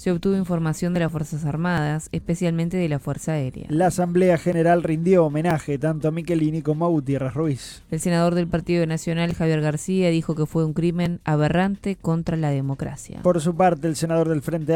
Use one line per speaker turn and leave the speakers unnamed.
Se obtuvo información de las Fuerzas Armadas, especialmente de la Fuerza Aérea.
La Asamblea General rindió homenaje tanto a Michelini como a Gutiérrez Ruiz.
El senador del Partido Nacional, Javier García, dijo que fue un crimen aberrante contra la democracia.
Por su parte, el senador del Frente